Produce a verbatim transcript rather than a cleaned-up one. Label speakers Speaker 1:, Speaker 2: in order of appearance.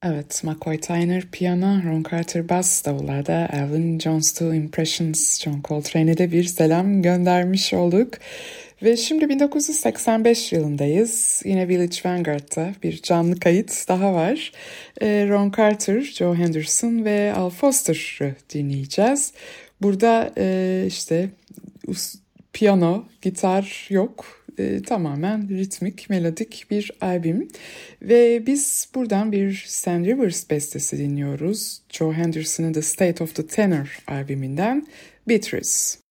Speaker 1: Evet, McCoy Tyner piyano, Ron Carter bass, davullarda Elvin Jones Two Impressions, John Coltrane'e de bir selam göndermiş olduk. Ve şimdi bin dokuz yüz seksen beş yılındayız. Yine Village Vanguard'da bir canlı kayıt daha var. Ee, Ron Carter, Joe Henderson ve Al Foster'ı dinleyeceğiz. Burada e, işte us- piyano, gitar yok. E, tamamen ritmik, melodik bir albüm. Ve biz buradan bir Sam Rivers bestesi dinliyoruz. Joe Henderson'ın The State of the Tenor albümünden Beatrice.